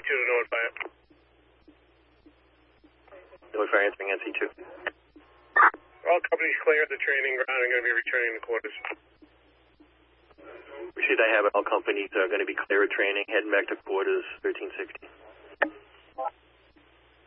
to notify it. Notify answering NC2. All companies clear the training ground and going to be returning to quarters. Should I have it? All companies are going to be clear of training, heading back to quarters 1360.